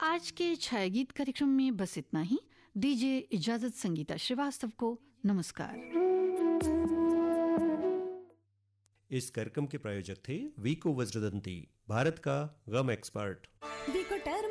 आज के छाया गीत कार्यक्रम में बस इतना ही। दीजिए इजाजत संगीता श्रीवास्तव को। नमस्कार। इस कार्यक्रम के प्रायोजक थे वीको वज्रदंती, भारत का गम एक्सपर्ट। विको टर्म